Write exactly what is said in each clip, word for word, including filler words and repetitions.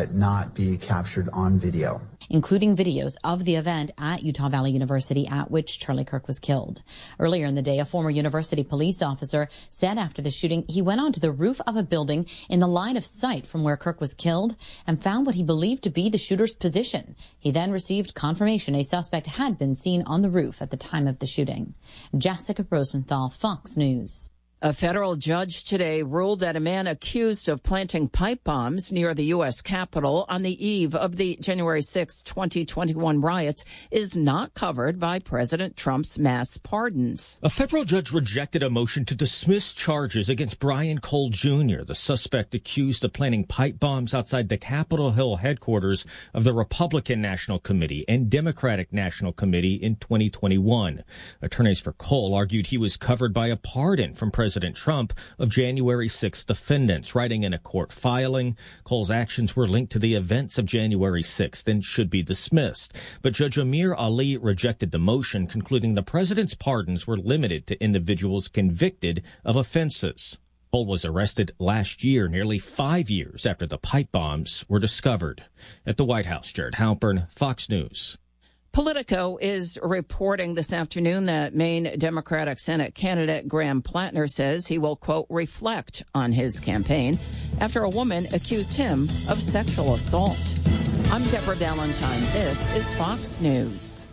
but not be captured on video, including videos of the event at Utah Valley University at which Charlie Kirk was killed. Earlier in the day, a former university police officer said after the shooting he went onto the roof of a building in the line of sight from where Kirk was killed and found what he believed to be the shooter's position. He then received confirmation a suspect had been seen on the roof at the time of the shooting. Jessica Rosenthal, Fox News. A federal judge today ruled that a man accused of planting pipe bombs near the U S Capitol on the eve of the January sixth, twenty twenty-one riots is not covered by President Trump's mass pardons. A federal judge rejected a motion to dismiss charges against Brian Cole Junior, the suspect accused of planting pipe bombs outside the Capitol Hill headquarters of the Republican National Committee and Democratic National Committee in twenty twenty-one. Attorneys for Cole argued he was covered by a pardon from President President Trump of January sixth defendants. Writing in a court filing, Cole's actions were linked to the events of January sixth and should be dismissed. But Judge Amir Ali rejected the motion, concluding the president's pardons were limited to individuals convicted of offenses. Cole was arrested last year, nearly five years after the pipe bombs were discovered. At the White House, Jared Halpern, Fox News. Politico is reporting this afternoon that Maine Democratic Senate candidate Graham Plattner says he will, quote, reflect on his campaign after a woman accused him of sexual assault. I'm Deborah Valentine. This is Fox News.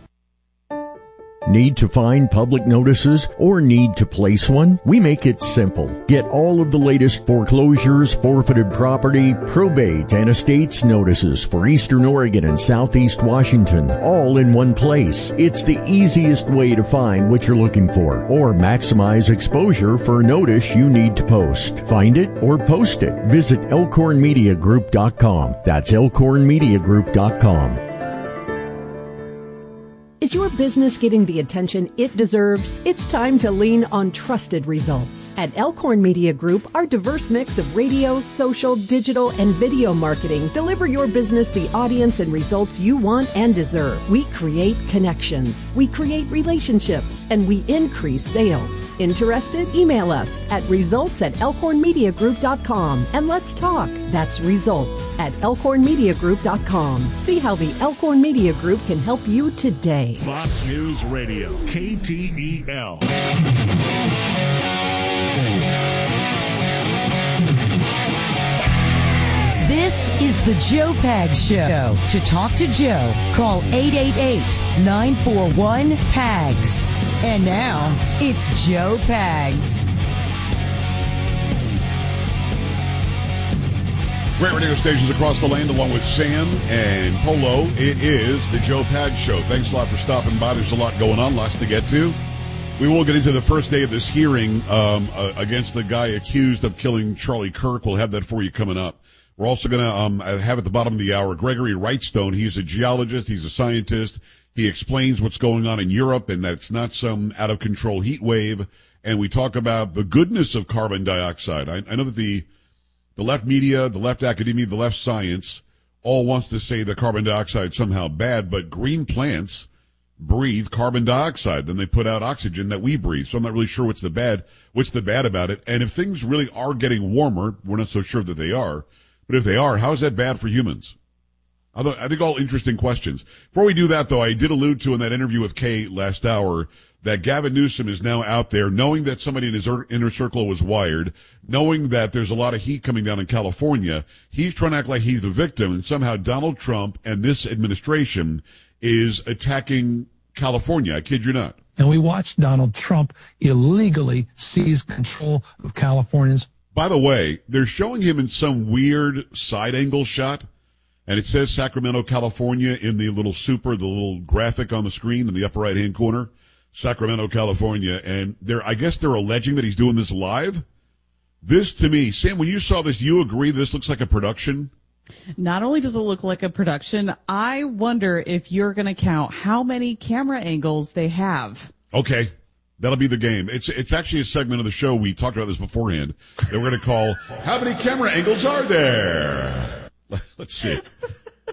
Need to find public notices or need to place one? We make it simple. Get all of the latest foreclosures, forfeited property, probate, and estates notices for Eastern Oregon and Southeast Washington, all in one place. It's the easiest way to find what you're looking for or maximize exposure for a notice you need to post. Find it or post it. Visit elkhorn media group dot com. That's elkhorn media group dot com. Is your business getting the attention it deserves? It's time to lean on trusted results. At Elkhorn Media Group, our diverse mix of radio, social, digital, and video marketing deliver your business the audience and results you want and deserve. We create connections, we create relationships, and we increase sales. Interested? Email us at results at elkhorn media group dot com and let's talk. That's results at elkhorn media group dot com. See how the Elkhorn Media Group can help you today. Fox News Radio, K T E L. This is the Joe Pags Show. To talk to Joe, call eight eight eight, nine four one, P A G S. And now, it's Joe Pags. Great radio stations across the land, along with Sam and Polo. It is the Joe Pags Show. Thanks a lot for stopping by. There's a lot going on, lots to get to. We will get into the first day of this hearing um, uh, against the guy accused of killing Charlie Kirk. We'll have that for you coming up. We're also going to um, have at the bottom of the hour Gregory Wrightstone. He's a geologist. He's a scientist. He explains what's going on in Europe and that it's not some out-of-control heat wave. And we talk about the goodness of carbon dioxide. I, I know that the The left media, the left academia, the left science all wants to say that carbon dioxide is somehow bad, but green plants breathe carbon dioxide. Then they put out oxygen that we breathe. So I'm not really sure what's the bad, what's the bad about it. And if things really are getting warmer, we're not so sure that they are. But if they are, how is that bad for humans? Although, I think all interesting questions. Before we do that, though, I did allude to in that interview with Kay last hour that Gavin Newsom is now out there knowing that somebody in his inner circle was wired, knowing that there's a lot of heat coming down in California. He's trying to act like he's the victim, and somehow Donald Trump and this administration is attacking California. I kid you not. And we watched Donald Trump illegally seize control of Californians. By the way, they're showing him in some weird side angle shot, and it says Sacramento, California in the little super, the little graphic on the screen in the upper right-hand corner. Sacramento, California, and they're, I guess they're alleging that he's doing this live. This, to me, Sam, when you saw this, you agree this looks like a production? Not only does it look like a production, I wonder if you're going to count how many camera angles they have. Okay, that'll be the game. It's it's actually a segment of the show. We talked about this beforehand that we're going to call, how many camera angles are there? Let's see.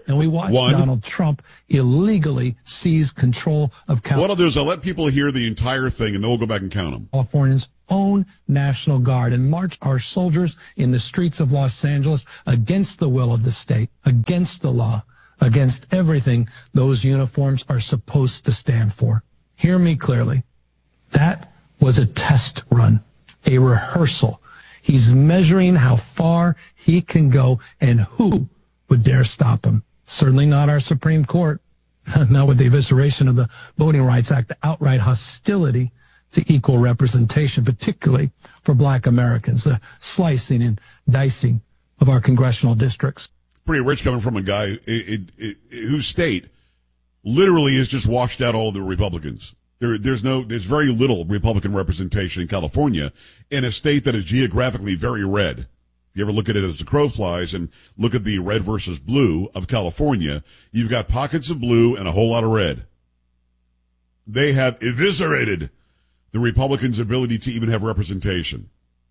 And we watched One. Donald Trump illegally seize control of California. What I'll do is I'll let people hear the entire thing, and then we'll go back and count them. California's own National Guard and march our soldiers in the streets of Los Angeles against the will of the state, against the law, against everything those uniforms are supposed to stand for. Hear me clearly. That was a test run, a rehearsal. He's measuring how far he can go and who would dare stop him. Certainly not our Supreme Court, not with the evisceration of the Voting Rights Act, the outright hostility to equal representation, particularly for black Americans, the slicing and dicing of our congressional districts. Pretty rich coming from a guy it, it, it, whose state literally has just washed out all the Republicans. There, there's no, there's very little Republican representation in California, in a state that is geographically very red. If you ever look at it as the crow flies and look at the red versus blue of California, you've got pockets of blue and a whole lot of red. They have eviscerated the Republicans' ability to even have representation.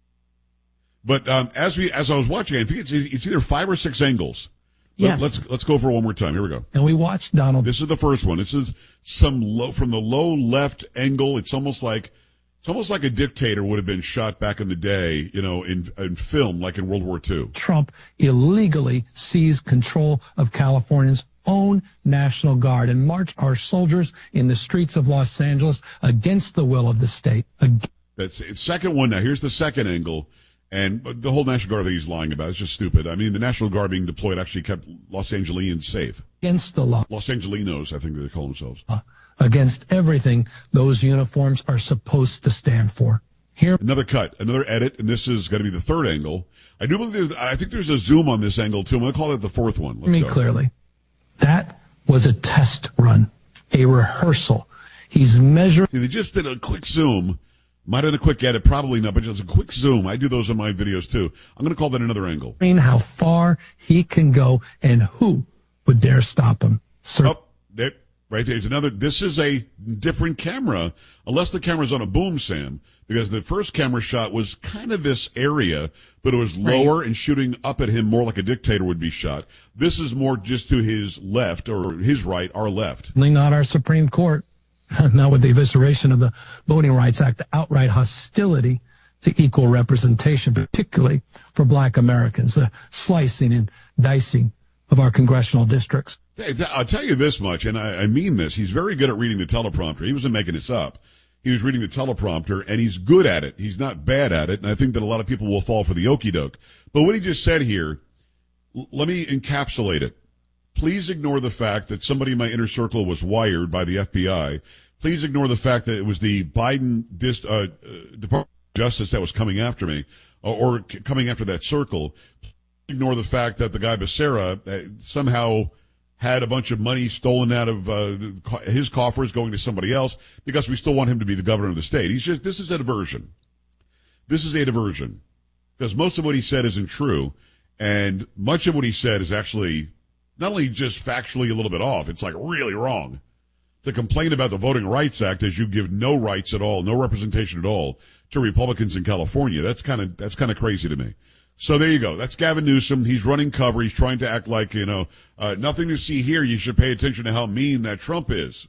But um, as we, as I was watching, I think it's, it's either five or six angles. Yes. Let, let's let's go for it one more time. Here we go. And we watched Donald. This is the first one. This is some low from the low left angle. It's almost like it's almost like a dictator would have been shot back in the day, you know, in in film, like in World War Two. Trump illegally seized control of California's own National Guard and march our soldiers in the streets of Los Angeles against the will of the state. Ag- That's it. Second one. Now here's the second angle. And the whole National Guard that he's lying about is just stupid. I mean, the National Guard being deployed actually kept Los Angelinos safe. Against the law. Los Angelinos, I think they call themselves. Uh, against everything those uniforms are supposed to stand for. Here. Another cut, another edit, and this is going to be the third angle. I do believe there's, I think there's a zoom on this angle too. I'm going to call it the fourth one. Let's me go. Clearly. That was a test run, a rehearsal. He's measuring. See, they just did a quick zoom. Might have been a quick edit, probably not, but just a quick zoom. I do those in my videos too. I'm going to call that another angle. How far he can go and who would dare stop him. Sir. Oh, there, right there's another. This is a different camera, unless the camera's on a boom, Sam, because the first camera shot was kind of this area, but it was lower right. and shooting up at him more like a dictator would be shot. This is more just to his left or his right, our left. Not our Supreme Court. Not with the evisceration of the Voting Rights Act, the outright hostility to equal representation, particularly for black Americans, the slicing and dicing of our congressional districts. I'll tell you this much, and I, I mean this. He's very good at reading the teleprompter. He wasn't making this up. He was reading the teleprompter, and he's good at it. He's not bad at it, and I think that a lot of people will fall for the okie doke. But what he just said here, l- let me encapsulate it. Please ignore the fact that somebody in my inner circle was wired by the F B I. Please ignore the fact that it was the Biden dis, uh, uh, Department of Justice that was coming after me, or, or c- coming after that circle. Please ignore the fact that the guy Becerra uh, somehow had a bunch of money stolen out of uh, his coffers going to somebody else because we still want him to be the governor of the state. He's just, this is a diversion. This is a diversion because most of what he said isn't true, and much of what he said is actually not only just factually a little bit off, it's like really wrong. To complain about the Voting Rights Act as you give no rights at all, no representation at all to Republicans in California, that's kind of, that's kind of crazy to me. So there you go. That's Gavin Newsom. He's running cover. He's trying to act like, you know, uh, nothing to see here. You should pay attention to how mean that Trump is.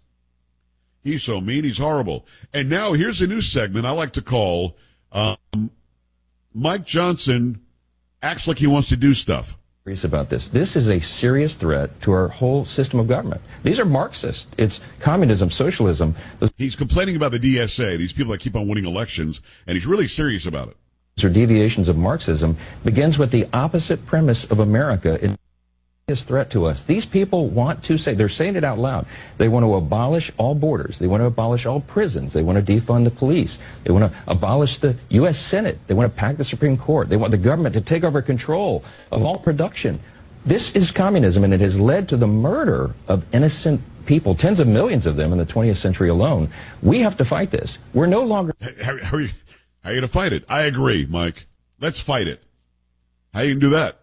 He's so mean. He's horrible. And now here's a new segment I like to call, um, Mike Johnson acts like he wants to do stuff. About this. This is a serious threat to our whole system of government. These are Marxist. It's communism, socialism. He's complaining about the D S A, these people that keep on winning elections, and he's really serious about it. These are deviations of Marxism, begins with the opposite premise of America. It's a threat to us. These people want to say, they're saying it out loud, they want to abolish all borders. They want to abolish all prisons. They want to defund the police. They want to abolish the U S Senate. They want to pack the Supreme Court. They want the government to take over control of all production. This is communism, and it has led to the murder of innocent people, tens of millions of them in the twentieth century alone. We have to fight this. We're no longer... How, how, are you, how are you going to fight it? I agree, Mike. Let's fight it. How are you going to do that?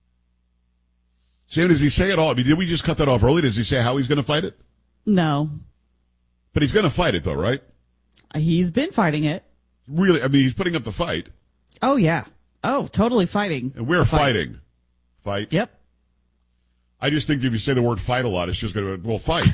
Sam, does he say it all? I mean, did we just cut that off early? Does he say how he's going to fight it? No. But he's going to fight it, though, right? He's been fighting it. Really? I mean, he's putting up the fight. Oh, yeah. Oh, totally fighting. And we're fighting. Fight. Yep. I just think if you say the word fight a lot, it's just going to, well, fight.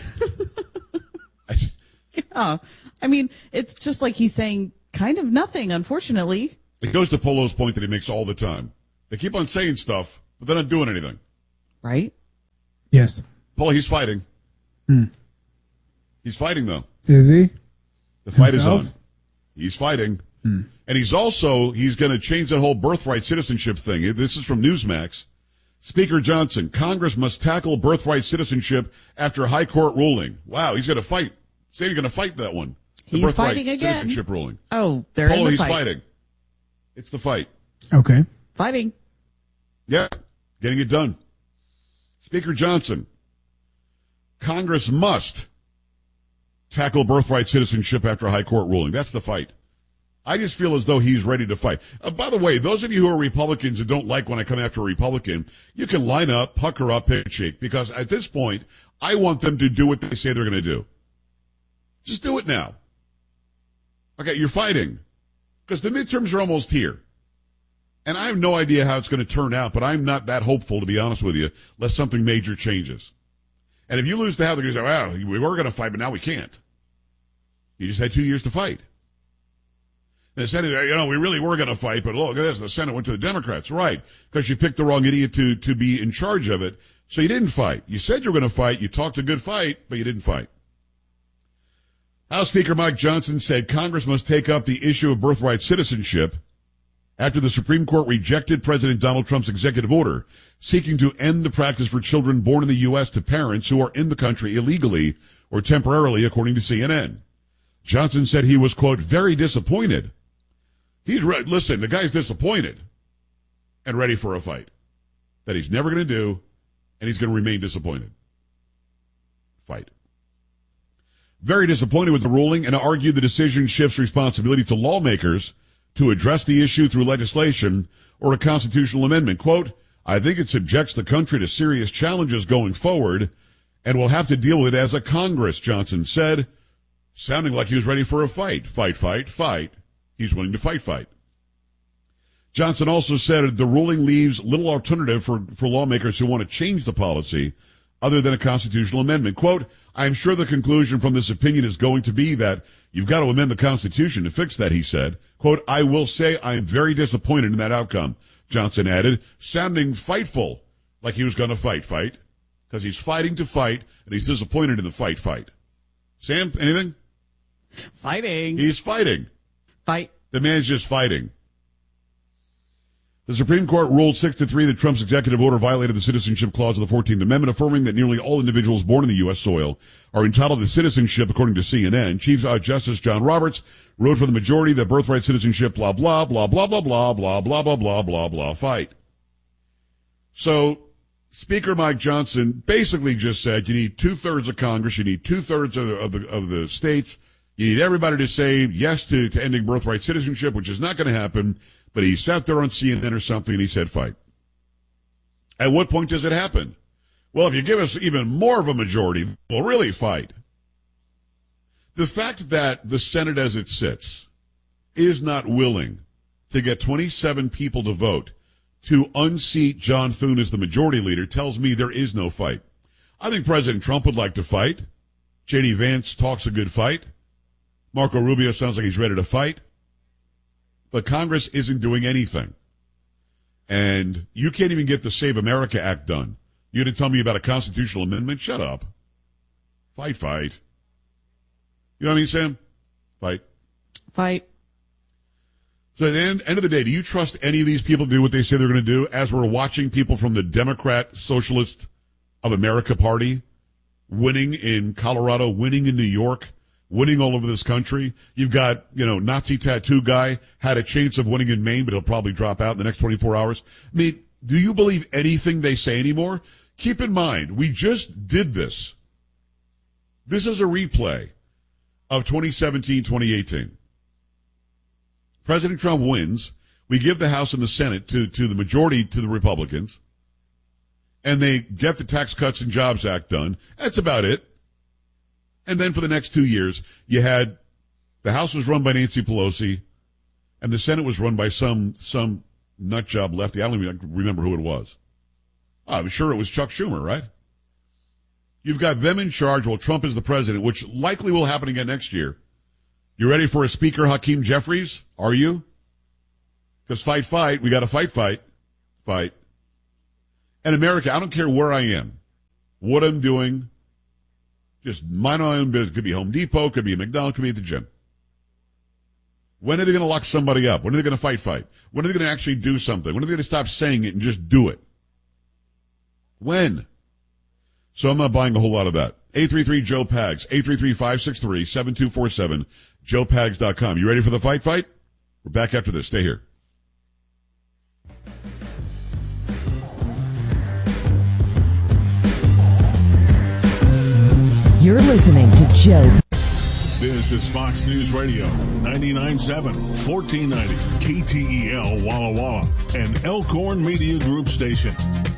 I just, yeah. I mean, it's just like he's saying kind of nothing, unfortunately. It goes to Polo's point that he makes all the time. They keep on saying stuff, but they're not doing anything. Right? Yes. Polo, he's fighting. Hmm. He's fighting, though. Is he? The fight Himself? is on. He's fighting. Hmm. And he's also, he's going to change that whole birthright citizenship thing. This is from Newsmax. Speaker Johnson, Congress must tackle birthright citizenship after high court ruling. Wow, he's going to fight. Say he's going to fight that one. The He's birthright fighting again. citizenship ruling. Oh, they're Polo, in the he's fight. fighting. It's the fight. Okay. Fighting. Yeah, getting it done. Speaker Johnson, Congress must tackle birthright citizenship after a high court ruling. That's the fight. I just feel as though he's ready to fight. Uh, by the way, those of you who are Republicans and don't like when I come after a Republican, you can line up, pucker up, handshake, because at this point, I want them to do what they say they're going to do. Just do it now. Okay, you're fighting. Because the midterms are almost here. And I have no idea how it's going to turn out, but I'm not that hopeful, to be honest with you, unless something major changes. And if you lose the House, you say, well, we were going to fight, but now we can't. You just had two years to fight. And the Senate, you know, we really were going to fight, but look at this, the Senate went to the Democrats. Right, because you picked the wrong idiot to, to be in charge of it. So you didn't fight. You said you were going to fight. You talked a good fight, but you didn't fight. House Speaker Mike Johnson said Congress must take up the issue of birthright citizenship after the Supreme Court rejected President Donald Trump's executive order seeking to end the practice for children born in the U S to parents who are in the country illegally or temporarily, according to C N N. Johnson said he was, quote, very disappointed. He's re- listen, the guy's disappointed and ready for a fight that he's never going to do, and he's going to remain disappointed. Fight. Very disappointed with the ruling and argued the decision shifts responsibility to lawmakers to address the issue through legislation or a constitutional amendment. Quote, I think it subjects the country to serious challenges going forward, and we'll have to deal with it as a Congress, Johnson said, sounding like he was ready for a fight. Fight, fight, fight. He's willing to fight, fight. Johnson also said the ruling leaves little alternative for, for lawmakers who want to change the policy other than a constitutional amendment. Quote, I'm sure the conclusion from this opinion is going to be that you've got to amend the Constitution to fix that, he said. Quote, I will say I'm very disappointed in that outcome, Johnson added, sounding fightful, like he was going to fight, fight, because he's fighting to fight, and he's disappointed in the fight, fight. Sam, anything? Fighting. He's fighting. Fight. The man's just fighting. The Supreme Court ruled six to three that Trump's executive order violated the citizenship clause of the fourteenth Amendment, affirming that nearly all individuals born in the U S soil are entitled to citizenship, according to C N N. Chief uh, Justice John Roberts wrote for the majority that birthright citizenship, blah, blah, blah, blah, blah, blah, blah, blah, blah, blah, blah, blah, fight. So Speaker Mike Johnson basically just said you need two-thirds of Congress, you need two-thirds of the, of the, of the states, you need everybody to say yes to, to ending birthright citizenship, which is not going to happen. But he sat there on C N N or something and he said fight. At what point does it happen? Well, if you give us even more of a majority, we'll really fight. The fact that the Senate as it sits is not willing to get twenty-seven people to vote to unseat John Thune as the majority leader tells me there is no fight. I think President Trump would like to fight. J D Vance talks a good fight. Marco Rubio sounds like he's ready to fight. But Congress isn't doing anything. And you can't even get the Save America Act done. You didn't tell me about a constitutional amendment? Shut up. Fight, fight. You know what I mean, Sam? Fight. Fight. So at the end, end of the day, do you trust any of these people to do what they say they're going to do? As we're watching people from the Democrat Socialist of America Party winning in Colorado, winning in New York, winning all over this country. You've got, you know, Nazi tattoo guy had a chance of winning in Maine, but he'll probably drop out in the next twenty-four hours. I mean, do you believe anything they say anymore? Keep in mind, we just did this. This is a replay of twenty seventeen, twenty eighteen. President Trump wins. We give the House and the Senate to, to the majority, to the Republicans, and they get the Tax Cuts and Jobs Act done. That's about it. And then for the next two years, you had the House was run by Nancy Pelosi, and the Senate was run by some some nut job lefty. I don't even remember who it was. I'm sure it was Chuck Schumer, right? You've got them in charge while Trump is the president, which likely will happen again next year. You ready for a speaker, Hakeem Jeffries? Are you? Because fight, fight. We got to fight, fight, fight. And America, I don't care where I am, what I'm doing, just mind my own business. Could be Home Depot, could be a McDonald's, could be at the gym. When are they going to lock somebody up? When are they going to fight, fight? When are they going to actually do something? When are they going to stop saying it and just do it? When? So I'm not buying a whole lot of that. eight three three Joe Pags, eight three three, five six three, seven two four seven, joe pags dot com. You ready for the fight, fight? We're back after this. Stay here. You're listening to Joe. This is Fox News Radio, ninety-nine point seven, fourteen ninety, K T E L Walla Walla, an Elkhorn Media Group station.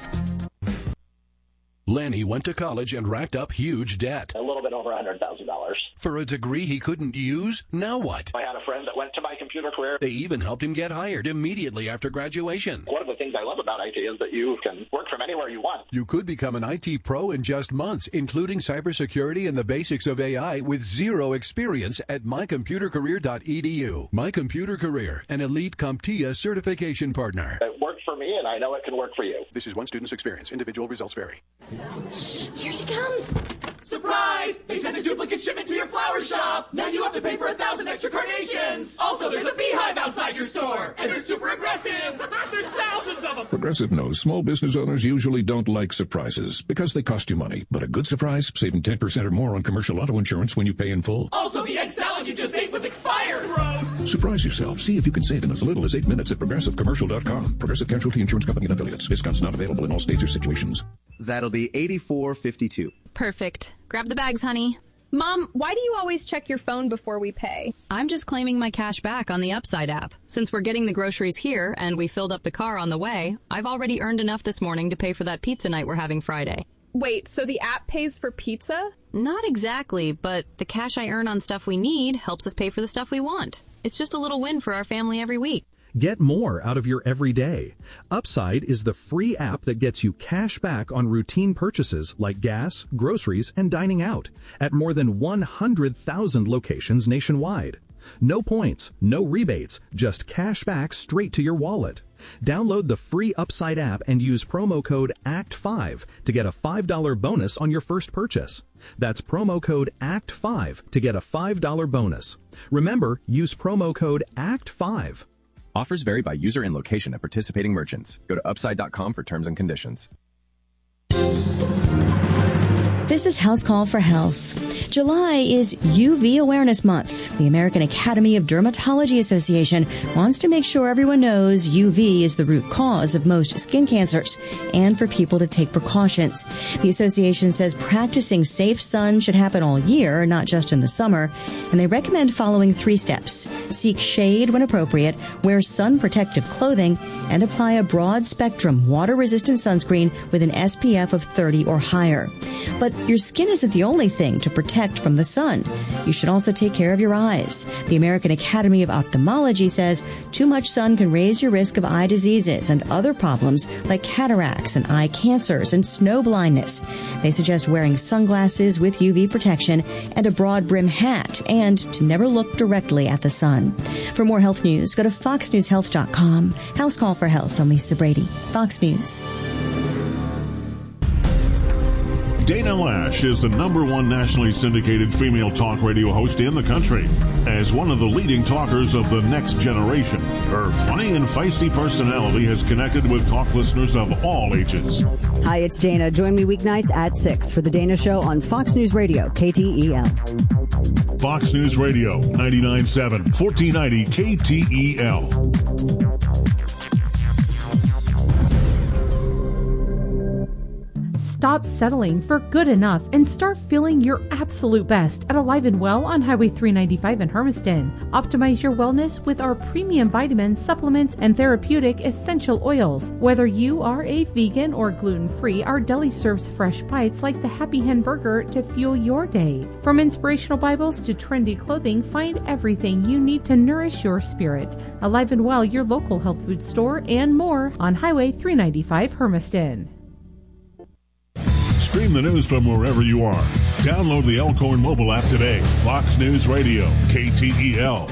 Lenny went to college and racked up huge debt. A little bit over one hundred thousand dollars. For a degree he couldn't use? Now what? I had a friend that went to my computer career. They even helped him get hired immediately after graduation. One of the things I love about I T is that you can work from anywhere you want. You could become an I T pro in just months, including cybersecurity and the basics of A I with zero experience at my computer career dot e d u. My Computer Career, an elite CompTIA certification partner. It worked for me, and I know it can work for you. This is one student's experience. Individual results vary. Shh, here she comes. Surprise! They sent a duplicate shipment to your flower shop. Now you have to pay for a thousand extra carnations. Also, there's a beehive outside your store, and they're super aggressive. There's thousands of them. Progressive knows small business owners usually don't like surprises because they cost you money. But a good surprise, saving ten percent or more on commercial auto insurance when you pay in full. Also, the egg salad you just ate was expired. Gross. Surprise yourself. See if you can save in as little as eight minutes at progressive commercial dot com. Progressive Casualty Insurance Company and affiliates. Discounts not available in all states or situations. That'll be eighty-four fifty-two. Perfect. Grab the bags, honey. Mom, why do you always check your phone before we pay? I'm just claiming my cash back on the Upside app. Since we're getting the groceries here and we filled up the car on the way, I've already earned enough this morning to pay for that pizza night we're having Friday. Wait, so the app pays for pizza? Not exactly, but the cash I earn on stuff we need helps us pay for the stuff we want. It's just a little win for our family every week. Get more out of your everyday. Upside is the free app that gets you cash back on routine purchases like gas, groceries, and dining out at more than one hundred thousand locations nationwide. No points, no rebates, just cash back straight to your wallet. Download the free Upside app and use promo code A C T five to get a five dollars bonus on your first purchase. That's promo code A C T five to get a five dollars bonus. Remember, use promo code A C T five. Offers vary by user and location at participating merchants. Go to upside dot com for terms and conditions. This is House Call for Health. July is U V Awareness Month. The American Academy of Dermatology Association wants to make sure everyone knows U V is the root cause of most skin cancers and for people to take precautions. The association says practicing safe sun should happen all year, not just in the summer, and they recommend following three steps. Seek shade when appropriate, wear sun protective clothing, and apply a broad spectrum water-resistant sunscreen with an S P F of thirty or higher. But your skin isn't the only thing to protect from the sun. You should also take care of your eyes. The American Academy of Ophthalmology says too much sun can raise your risk of eye diseases and other problems like cataracts and eye cancers and snow blindness. They suggest wearing sunglasses with U V protection and a broad brim hat and to never look directly at the sun. For more health news, go to fox news health dot com. House Call for Health. I'm Lisa Brady. Fox News. Dana Lash is the number one nationally syndicated female talk radio host in the country. As one of the leading talkers of the next generation, her funny and feisty personality has connected with talk listeners of all ages. Hi, it's Dana. Join me weeknights at six for The Dana Show on Fox News Radio, K T E L. Fox News Radio, ninety-nine point seven, fourteen ninety K T E L. Stop settling for good enough and start feeling your absolute best at Alive and Well on Highway three ninety-five in Hermiston. Optimize your wellness with our premium vitamins, supplements, and therapeutic essential oils. Whether you are a vegan or gluten-free, our deli serves fresh bites like the Happy Hen Burger to fuel your day. From inspirational Bibles to trendy clothing, find everything you need to nourish your spirit. Alive and Well, your local health food store, and more on Highway three ninety-five Hermiston. Stream the news from wherever you are. Download the Elkhorn mobile app today. Fox News Radio, K T E L.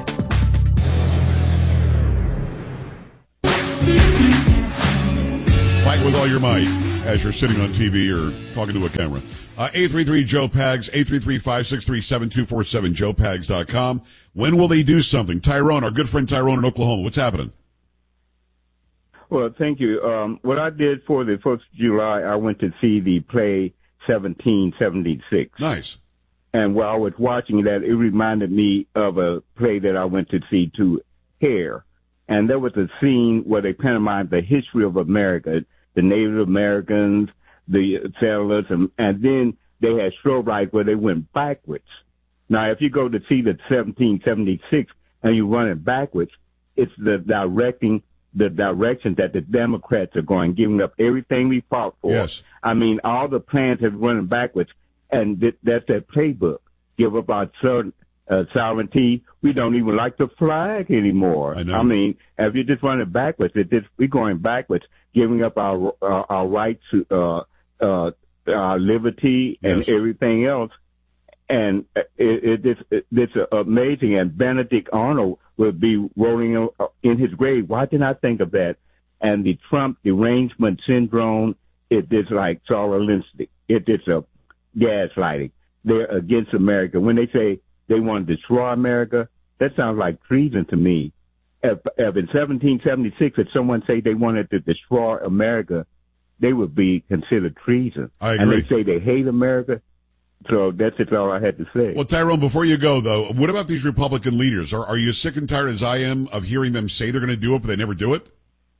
Fight with all your might as you're sitting on T V or talking to a camera. Uh, eight three three Joe Pags, eight three three, five six three, seven two four seven, joe pags dot com. When will they do something? Tyrone, our good friend Tyrone in Oklahoma, what's happening? Well, thank you. Um, what I did for the fourth of July, I went to see the play seventeen seventy-six. Nice. And while I was watching that, it reminded me of a play that I went to see, to Hair. And there was a scene where they pantomimed the history of America, the Native Americans, the settlers, and, and then they had strobe lights where they went backwards. Now, if you go to see the seventeen seventy-six and you run it backwards, it's the directing, the direction that the Democrats are going, giving up everything we fought for. Yes. I mean, all the plans have running backwards, and th- that's their playbook. Give up our certain Uh, sovereignty. We don't even like the flag anymore. I know. I mean, if you just run it backwards, it just, we're going backwards, giving up our uh, our right to uh, uh, our liberty and Yes. everything else. And it, it, it's, it, it's amazing. And Benedict Arnold will be rolling in his grave. Why didn't I think of that? And the Trump derangement syndrome, it is like Saurolinski. It is a gaslighting. They're against America. When they say they want to destroy America, that sounds like treason to me. If, if in seventeen seventy-six, if someone say they wanted to destroy America, they would be considered treason. I And agree. they say they hate America. So that's just all I had to say. Well, Tyrone, before you go, though, what about these Republican leaders? Are, are you sick and tired, as I am, of hearing them say they're going to do it, but they never do it?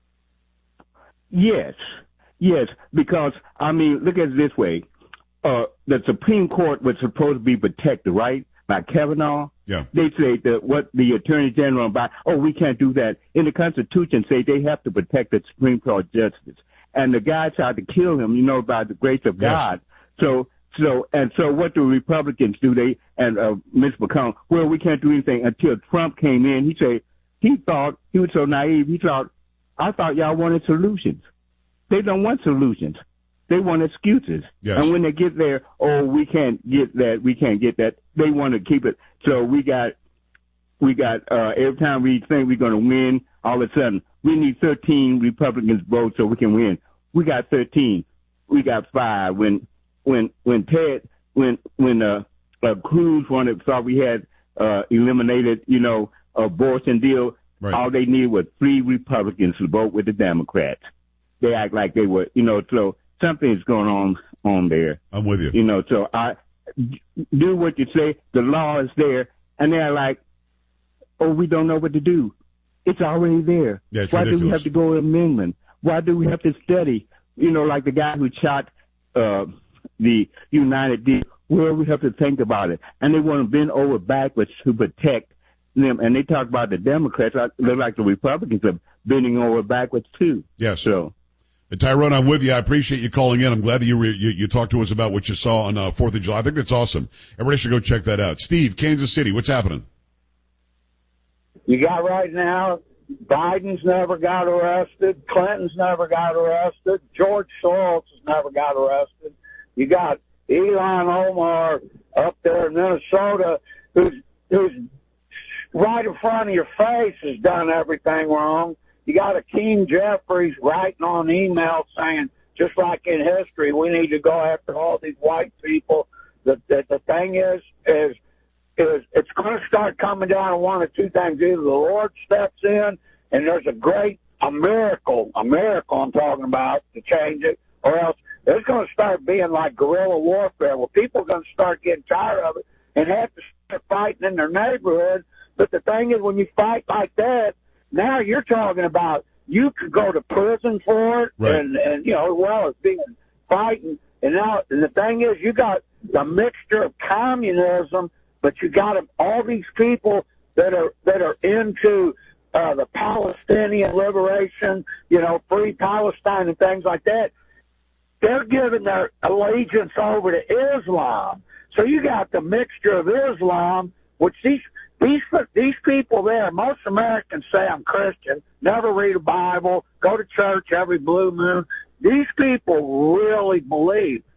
Yes, yes, because, I mean, look at it this way. Uh, the Supreme Court was supposed to be protected, right, by Kavanaugh? Yeah. They say that what the Attorney General about, oh, we can't do that. In the Constitution, say they have to protect the Supreme Court justice. And the guy tried to kill him, you know, by the grace of Yes. God. So, so, and so what do Republicans do? They, and, uh, Miz McConnell, well, we can't do anything until Trump came in. He said, he thought, he was so naive, he thought, I thought y'all wanted solutions. They don't want solutions. They want excuses. Yes. And when they get there, oh, we can't get that, we can't get that. They want to keep it. So we got, we got, uh, every time we think we're going to win, all of a sudden, we need thirteen Republicans vote so we can win. We got thirteen. We got five. When, when, when Ted, when, when, uh, uh Cruz wanted, thought we had, uh, eliminated, you know, abortion deal, Right. all they needed was three Republicans to vote with the Democrats. They act like they were, you know, so something's going on on there. I'm with you. You know, so I do what you say. The law is there, and they're like, "Oh, we don't know what to do. It's already there. Yeah, it's Why do we ridiculous. have to go to amendment? Why do we have to study? You know, like the guy who shot uh, the United deal. Well, we have to think about it, and they want to bend over backwards to protect them. And they talk about the Democrats. I look like the Republicans are bending over backwards too. Yes. So. And Tyrone, I'm with you. I appreciate you calling in. I'm glad that you re- you, you talked to us about what you saw on uh, fourth of July. I think that's awesome. Everybody should go check that out. Steve, Kansas City, what's happening? You got right now, Biden's never got arrested. Clinton's never got arrested. George Soros has never got arrested. You got Elon Omar up there in Minnesota, who's who's right in front of your face has done everything wrong. You got Akeem Jeffries writing on email saying, just like in history, we need to go after all these white people. The, the, the thing is, is, is it's going to start coming down to one of two things. Either the Lord steps in and there's a great, a miracle, a miracle I'm talking about to change it, or else it's going to start being like guerrilla warfare where people are going to start getting tired of it and have to start fighting in their neighborhood. But the thing is, when you fight like that, now you're talking about you could go to prison for it, Right. and, and you know, well, it's being fighting. And now, and the thing is, you got the mixture of communism, but you got all these people that are that are into uh, the Palestinian liberation, you know, free Palestine and things like that. They're giving their allegiance over to Islam. So you got the mixture of Islam, which these these these people there, most Americans say I'm Christian, never read a Bible, go to church every blue moon. These people really believe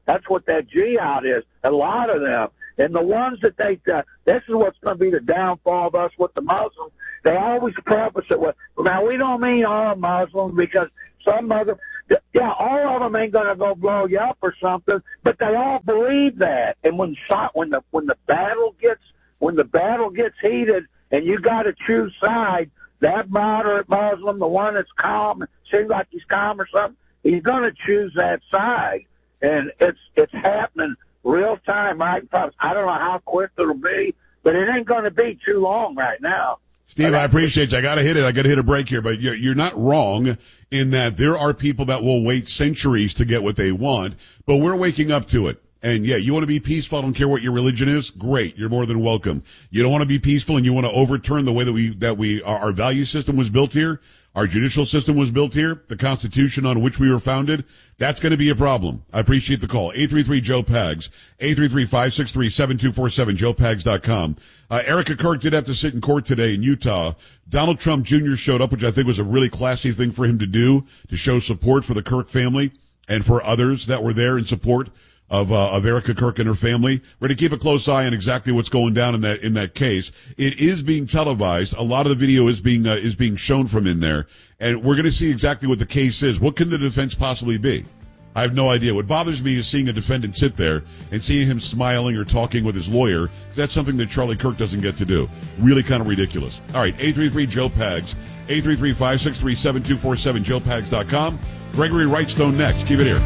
That's what that G out is. A lot of them. And the ones that they, uh, this is what's going to be the downfall of us with the Muslims. They always preface it with, now we don't mean all Muslims because some other, yeah, all of them ain't going to go blow you up or something, but they all believe that. And when when the when the battle gets when the battle gets heated and you got to choose side, that moderate Muslim, the one that's calm, seems like he's calm or something, he's going to choose that side. And it's it's happening real time right in front. I don't know how quick it'll be, but it ain't going to be too long right now. Steve, I appreciate you. I got to hit it. I got to hit a break here, but you're, you're not wrong in that there are people that will wait centuries to get what they want, but we're waking up to it. And yeah, you want to be peaceful. I don't care what your religion is. Great. You're more than welcome. You don't want to be peaceful and you want to overturn the way that we, that we, our, our value system was built here. Our judicial system was built here. The Constitution on which we were founded. That's going to be a problem. I appreciate the call. eight three three, Joe Pags. eight three three, five six three, seven two four seven, joe pags dot com. Uh, Erica Kirk did have to sit in court today in Utah. Donald Trump Junior showed up, which I think was a really classy thing for him to do, to show support for the Kirk family and for others that were there in support of, uh, of Erica Kirk and her family. We're going to keep a close eye on exactly what's going down in that, in that case. It is being televised. A lot of the video is being, uh, is being shown from in there. And we're going to see exactly what the case is. What can the defense possibly be? I have no idea. What bothers me is seeing a defendant sit there and seeing him smiling or talking with his lawyer. That's something that Charlie Kirk doesn't get to do. Really kind of ridiculous. All right, eight three three, Joe Pags. eight three three, five six three, seven two four seven, joe pags dot com. Gregory Wrightstone next. Keep it here.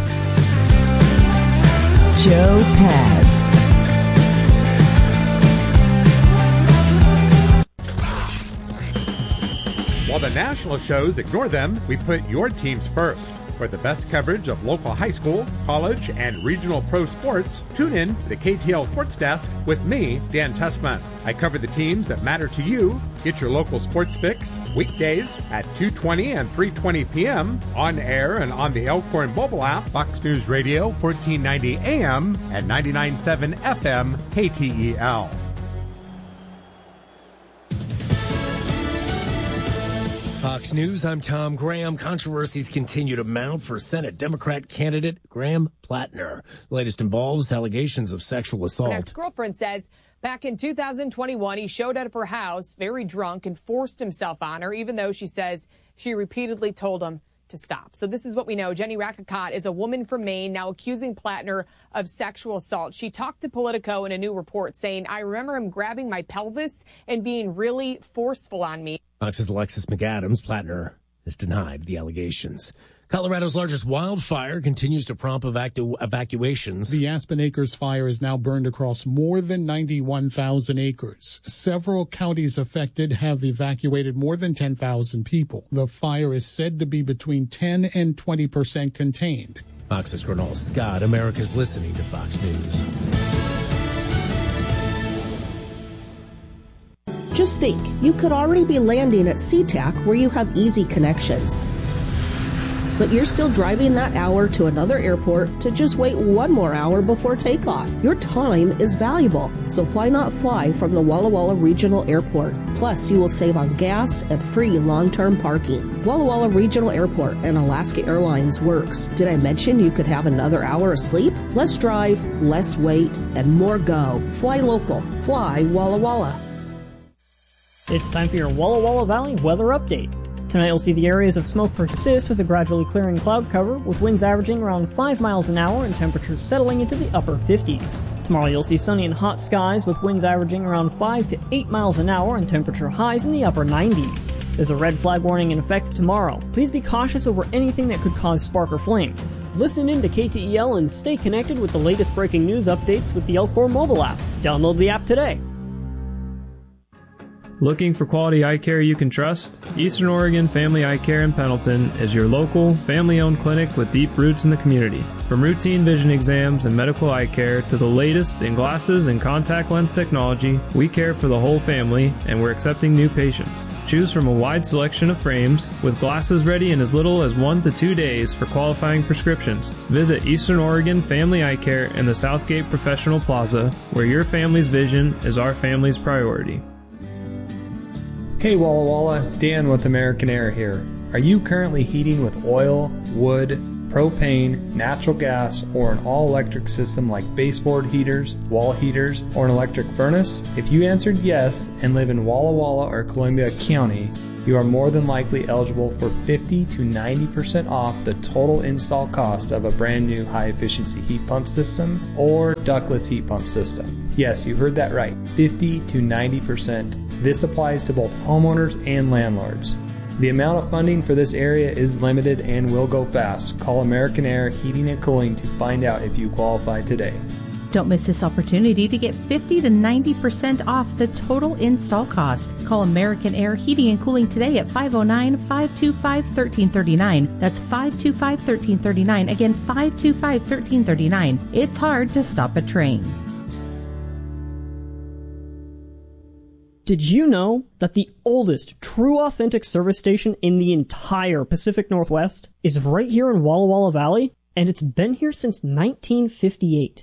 Joe Pags. While the national shows ignore them, we put your teams first. For the best coverage of local high school, college, and regional pro sports, tune in to the K T L Sports Desk with me, Dan Tessman. I cover the teams that matter to you. Get your local sports fix weekdays at two twenty and three twenty p.m. on air and on the Elkhorn mobile app, Fox News Radio, fourteen ninety A M and ninety-nine point seven F M K T E L. Fox News, I'm Tom Graham. Controversies continue to mount for Senate Democrat candidate Graham Plattner. The latest involves allegations of sexual assault. An ex-girlfriend says back in two thousand twenty-one, he showed up at her house very drunk and forced himself on her, even though she says she repeatedly told him to stop. So this is what we know. Jenny Rakakot is a woman from Maine now accusing Plattner of sexual assault. She talked to Politico in a new report saying, I remember him grabbing my pelvis and being really forceful on me. Fox's Alexis McAdams. Plattner has denied the allegations. Colorado's largest wildfire continues to prompt evacu- evacuations. The Aspen Acres fire is now burned across more than ninety-one thousand acres. Several counties affected have evacuated more than ten thousand people. The fire is said to be between ten and twenty percent contained. Fox's Ronald Scott. America's listening to Fox News. Just think, you could already be landing at SeaTac where you have easy connections. But you're still driving that hour to another airport to just wait one more hour before takeoff. Your time is valuable, so why not fly from the Walla Walla Regional Airport? Plus, you will save on gas and free long-term parking. Walla Walla Regional Airport and Alaska Airlines works. Did I mention you could have another hour of sleep? Less drive, less wait, and more go. Fly local. Fly Walla Walla. It's time for your Walla Walla Valley weather update. Tonight you'll see the areas of smoke persist with a gradually clearing cloud cover, with winds averaging around five miles an hour and temperatures settling into the upper fifties. Tomorrow you'll see sunny and hot skies with winds averaging around five to eight miles an hour and temperature highs in the upper nineties. There's a red flag warning in effect tomorrow. Please be cautious over anything that could cause spark or flame. Listen in to K T E L and stay connected with the latest breaking news updates with the Elkhorn mobile app. Download the app today. Looking for quality eye care you can trust? Eastern Oregon Family Eye Care in Pendleton is your local, family-owned clinic with deep roots in the community. From routine vision exams and medical eye care to the latest in glasses and contact lens technology, we care for the whole family, and we're accepting new patients. Choose from a wide selection of frames, with glasses ready in as little as one to two days for qualifying prescriptions. Visit Eastern Oregon Family Eye Care in the Southgate Professional Plaza, where your family's vision is our family's priority. Hey Walla Walla, Dan with American Air here. Are you currently heating with oil, wood, propane, natural gas, or an all-electric system like baseboard heaters, wall heaters, or an electric furnace? If you answered yes and live in Walla Walla or Columbia County, you are more than likely eligible for fifty to ninety percent off the total install cost of a brand new high-efficiency heat pump system or ductless heat pump system. Yes, you heard that right, fifty to ninety percent. This applies to both homeowners and landlords. The amount of funding for this area is limited and will go fast. Call American Air Heating and Cooling to find out if you qualify today. Don't miss this opportunity to get fifty to ninety percent off the total install cost. Call American Air Heating and Cooling today at five oh nine, five two five, one three three nine. That's five two five, one three three nine. Again, five two five, one three three nine. It's hard to stop a train. Did you know that the oldest true authentic service station in the entire Pacific Northwest is right here in Walla Walla Valley? And it's been here since nineteen fifty-eight.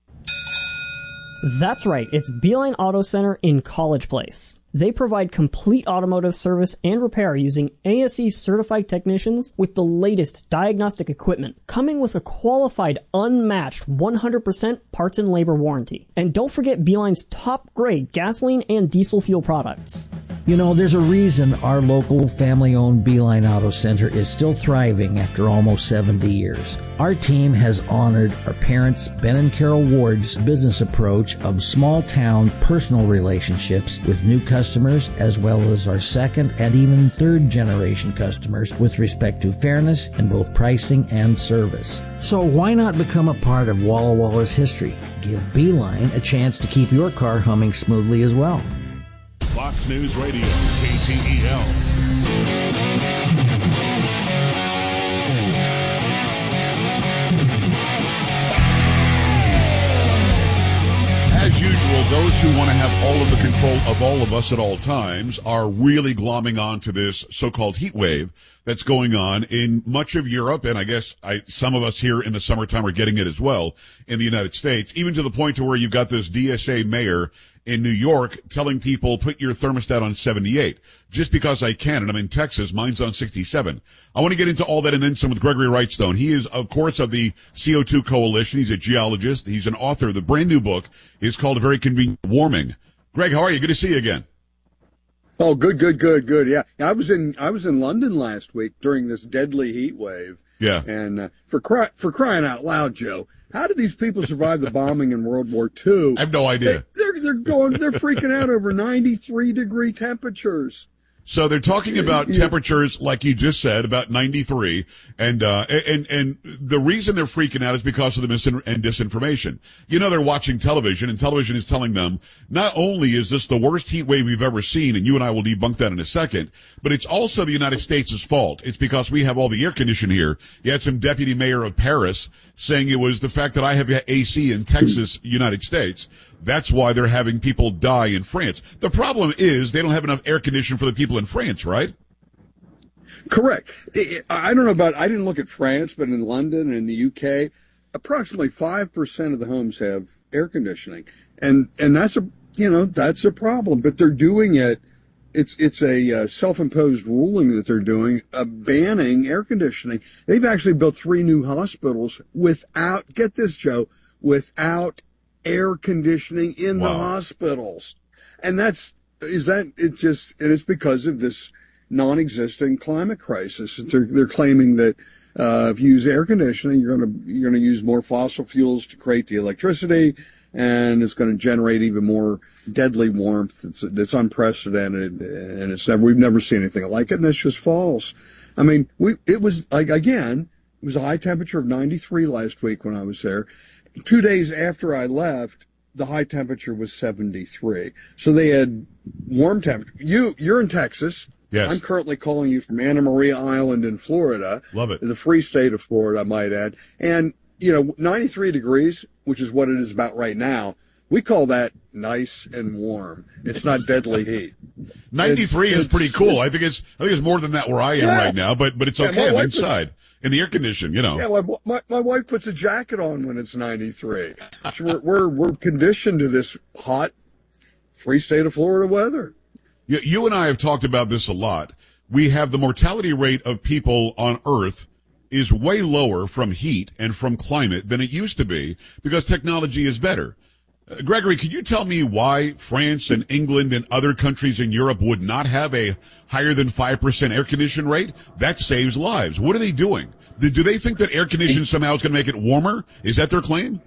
That's right, it's Beeline Auto Center in College Place. They provide complete automotive service and repair using A S E certified technicians with the latest diagnostic equipment, coming with a qualified, unmatched one hundred percent parts and labor warranty. And don't forget Beeline's top grade gasoline and diesel fuel products. You know, there's a reason our local family-owned Beeline Auto Center is still thriving after almost seventy years. Our team has honored our parents, Ben and Carol Ward's business approach of small-town personal relationships with new customers, as well as our second and even third-generation customers with respect to fairness in both pricing and service. So why not become a part of Walla Walla's history? Give Beeline a chance to keep your car humming smoothly as well. Fox News Radio, K T E L. As usual, those who want to have all of the control of all of us at all times are really glomming on to this so-called heat wave that's going on in much of Europe, and I guess I, some of us here in the summertime are getting it as well in the United States, even to the point to where you've got this D S A mayor in New York telling people, put your thermostat on seventy-eight. Just because I can, and I'm in Texas, mine's on sixty-seven. I want to get into all that and then some with Gregory Wrightstone. He is, of course, of the C O two Coalition. He's a geologist. He's an author. The brand new book is called A Very Convenient Warming. Greg, how are you? Good to see you again. Oh, good, good, good, good. Yeah, I was in I was in London last week during this deadly heat wave. Yeah, and uh, for cry, for crying out loud, Joe, how did these people survive the bombing in World War Two? I have no idea. They, they're they're going they're freaking out over ninety-three degree temperatures. So they're talking about yeah. temperatures, like you just said, about ninety-three, and uh, and and the reason they're freaking out is because of the mis and disinformation. You know, they're watching television, and television is telling them not only is this the worst heat wave we've ever seen, and you and I will debunk that in a second, but it's also the United States' fault. It's because we have all the air conditioning here. You had some deputy mayor of Paris saying it was the fact that I have A C in Texas, United States. That's why they're having people die in France. The problem is they don't have enough air conditioning for the people in France, right? Correct. I don't know about, I didn't look at France, but in London and in the U K, approximately five percent of the homes have air conditioning. And, and that's a, you know, that's a problem, but they're doing it. It's, it's a uh, self-imposed ruling that they're doing, uh, banning air conditioning. They've actually built three new hospitals without, get this, Joe, without air conditioning in wow. the hospitals. And that's, is that, it just, and it's because of this non-existent climate crisis. They're, they're claiming that, uh, if you use air conditioning, you're going to, you're going to use more fossil fuels to create the electricity, and it's going to generate even more deadly warmth. That's, that's unprecedented, and it's never, we've never seen anything like it, and that's just false. I mean, we, it was, like, again, it was a high temperature of ninety-three last week when I was there. Two days after I left, the high temperature was seventy-three. So they had warm temperature. You, you're in Texas. Yes. I'm currently calling you from Anna Maria Island in Florida. Love it. The free state of Florida, I might add. And, you know, ninety-three degrees, which is what it is about right now, we call that nice and warm. It's not deadly heat. ninety-three it's, is pretty cool. I think it's, I think it's more than that where I am yeah. right now, but, but it's okay. Yeah, I'm inside. Was, in the air condition, you know. Yeah, my, my, my wife puts a jacket on when it's ninety-three. So we're, we're, we're conditioned to this hot, free state of Florida weather. You, you and I have talked about this a lot. We have the mortality rate of people on Earth is way lower from heat and from climate than it used to be because technology is better. Uh, Gregory, could you tell me why France and England and other countries in Europe would not have a higher than five percent air condition rate? That saves lives. What are they doing? Do, do they think that air conditioning somehow is going to make it warmer? Is that their claim?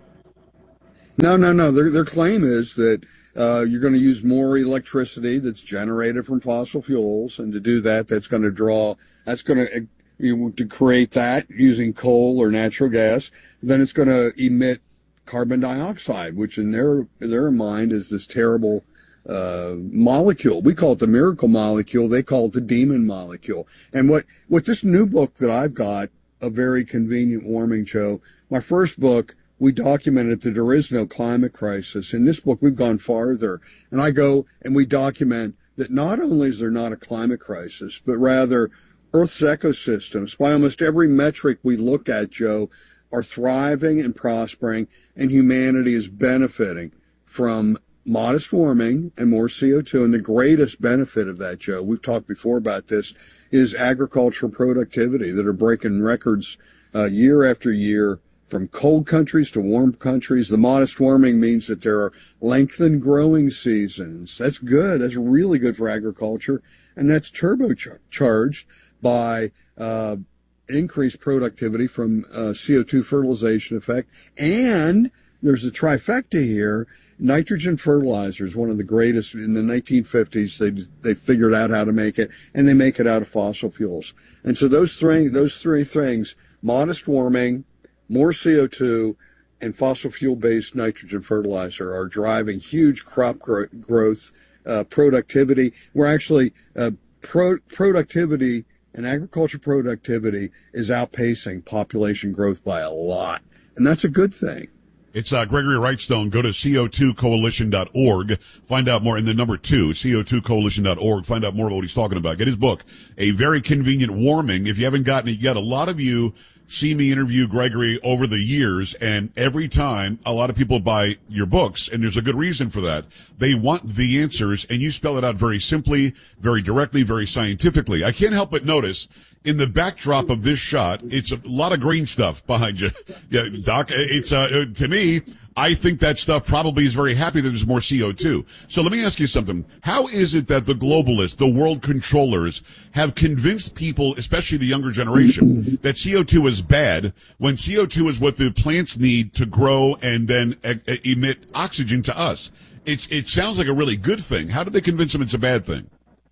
No, no, no. Their, their claim is that uh, you're going to use more electricity that's generated from fossil fuels, and to do that, that's going to draw, that's going to, you know, to create that using coal or natural gas, then it's going to emit carbon dioxide, which in their their mind is this terrible uh molecule. We call it the miracle molecule. They call it the demon molecule. And what what this new book that I've got, A Very Convenient Warming, Joe, my first book, we documented that there is no climate crisis. In this book, we've gone farther, and I go and we document that not only is there not a climate crisis, but rather Earth's ecosystems, by almost every metric we look at, Joe, are thriving and prospering, and humanity is benefiting from modest warming and more C O two. And the greatest benefit of that, Joe, we've talked before about this, is agricultural productivity that are breaking records uh, year after year, from cold countries to warm countries. The modest warming means that there are lengthened growing seasons. That's good. That's really good for agriculture. And that's turbocharged by uh increased productivity from uh, C O two fertilization effect. And there's a trifecta here. Nitrogen fertilizer is one of the greatest. In the nineteen fifties, they they figured out how to make it, and they make it out of fossil fuels. And so those three those three things: modest warming, more C O two, and fossil fuel-based nitrogen fertilizer are driving huge crop gro- growth, uh, productivity. We're actually uh, pro- productivity and agriculture productivity is outpacing population growth by a lot, and that's a good thing. It's uh, Gregory Wrightstone. Go to C O two coalition dot org. Find out more. And the number two, C O two coalition dot org. Find out more about what he's talking about. Get his book, A Very Convenient Warming. If you haven't gotten it yet, a lot of you see me interview Gregory over the years, and every time a lot of people buy your books, and there's a good reason for that. They want the answers, and you spell it out very simply, very directly, very scientifically. I can't help but notice in the backdrop of this shot, it's a lot of green stuff behind you. Yeah, Doc, it's, uh, to me, I think that stuff probably is very happy that there's more C O two. So let me ask you something. How is it that the globalists, the world controllers, have convinced people, especially the younger generation, that C O two is bad when C O two is what the plants need to grow and then e- emit oxygen to us? It, it sounds like a really good thing. How do they convince them it's a bad thing?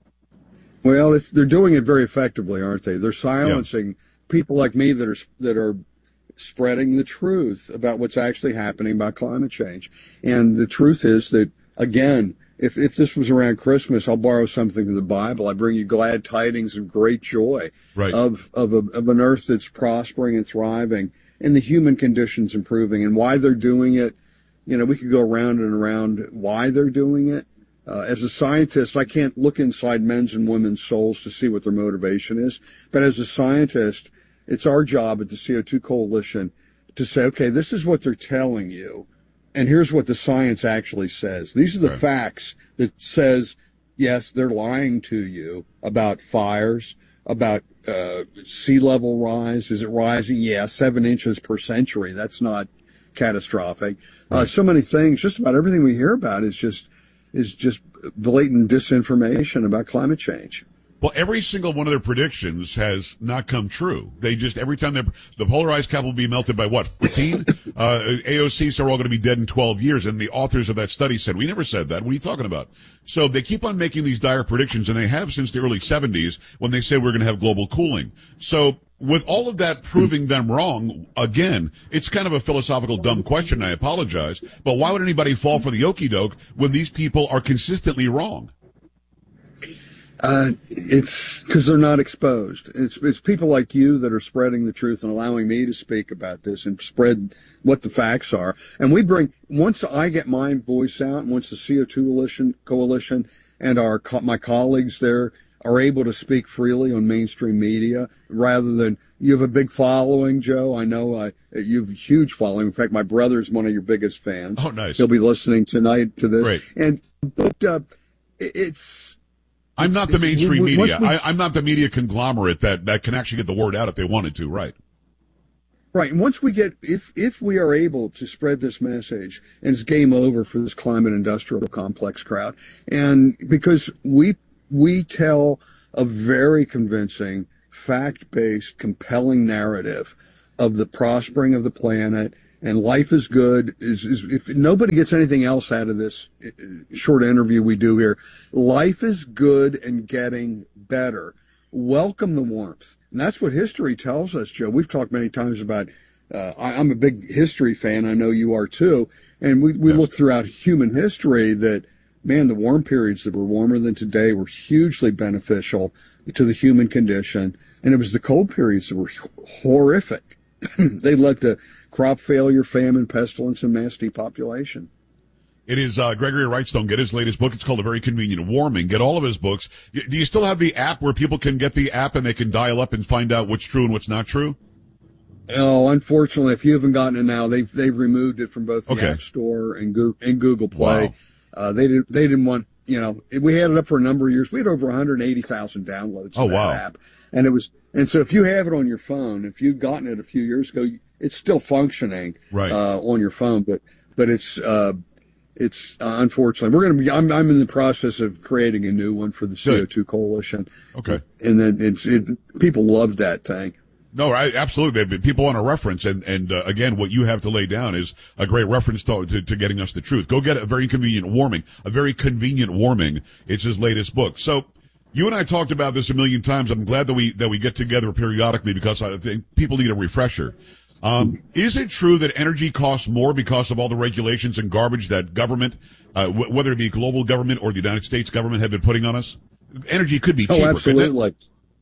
Well, it's, they're doing it very effectively, aren't they? They're silencing yeah. people like me that are that are spreading the truth about what's actually happening about climate change. And the truth is that, again, if if this was around Christmas, I'll borrow something from the Bible. I bring you glad tidings of great joy right. of of, a, of an earth that's prospering and thriving, and the human conditions improving. And why they're doing it, you know, we could go around and around why they're doing it. Uh, as a scientist, I can't look inside men's and women's souls to see what their motivation is. But as a scientist, it's our job at the C O two Coalition to say, okay, this is what they're telling you, and here's what the science actually says. These are the right. facts that says, yes, they're lying to you about fires, about uh, sea level rise. Is it rising? Yeah, seven inches per century. That's not catastrophic. Right. Uh, so many things, just about everything we hear about is just is just blatant disinformation about climate change. Well, every single one of their predictions has not come true. They just, every time they're, the polarized cap will be melted by what, fifteen? uh, A O C said we're all going to be dead in twelve years, and the authors of that study said, we never said that. What are you talking about? So they keep on making these dire predictions, and they have since the early seventies when they say we're going to have global cooling. So with all of that proving them wrong, again, it's kind of a philosophical dumb question, I apologize, but why would anybody fall for the okie doke when these people are consistently wrong? Uh, it's because they're not exposed. It's, it's people like you that are spreading the truth and allowing me to speak about this and spread what the facts are. And we bring, once I get my voice out, and once the C O two coalition, coalition and our, my colleagues there are able to speak freely on mainstream media, rather than, you have a big following, Joe. I know uh, you have a huge following. In fact, my brother's one of your biggest fans. Oh, nice. He'll be listening tonight to this. Great. And, but, uh, it's, I'm not the mainstream we, media. we, I, I'm not the media conglomerate that, that can actually get the word out if they wanted to, right? Right. And once we get, if, if we are able to spread this message, and it's game over for this climate industrial complex crowd, and because we, we tell a very convincing, fact-based, compelling narrative of the prospering of the planet, and life is good. Is, is if nobody gets anything else out of this short interview we do here, life is good and getting better. Welcome the warmth. And that's what history tells us, Joe. We've talked many times about, uh, I, I'm a big history fan. I know you are too. And we, we yeah. look throughout human history that, man, the warm periods that were warmer than today were hugely beneficial to the human condition. And it was the cold periods that were horrific. They led to crop failure, famine, pestilence, and mass depopulation. It is uh, Gregory Wrightstone. Get his latest book. It's called A Very Convenient Warming. Get all of his books. Do you still have the app where people can get the app and they can dial up and find out what's true and what's not true? Oh, unfortunately, if you haven't gotten it now, they've they've removed it from both the okay. App Store and Google, and Google Play. Wow. Uh, they didn't they didn't want, you know, we had it up for a number of years. We had over one hundred eighty thousand downloads oh, of that wow. app. And it was, and so if you have it on your phone, if you'd gotten it a few years ago, it's still functioning, right. uh, on your phone, but, but it's, uh, it's, uh, unfortunately, we're going to be, I'm, I'm in the process of creating a new one for the C O two Coalition. Okay. And then it's, it, people love that thing. No, I, absolutely. People want a reference, and and uh, again, what you have to lay down is a great reference to, to to getting us the truth. Go get A Very Convenient Warming. A Very Convenient Warming. It's his latest book. So you and I talked about this a million times. I'm glad that we that we get together periodically because I think people need a refresher. Um, is it true that energy costs more because of all the regulations and garbage that government, uh, w- whether it be global government or the United States government, have been putting on us? Energy could be cheaper. Oh, absolutely.